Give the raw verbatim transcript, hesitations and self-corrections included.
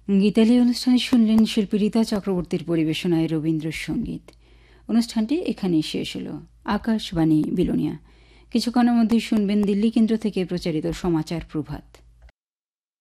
গীতালি অনুষ্ঠানে শুনলেন শিল্পী রীতা চক্রবর্তীর পরিবেশনায় রবীন্দ্রসঙ্গীত। অনুষ্ঠানটি এখানেই শেষ হল। আকাশবাণী বিলোনিয়া। কিছুক্ষণের মধ্যেই শুনবেন দিল্লি কেন্দ্র থেকে প্রচারিত সমাচার প্রভাত।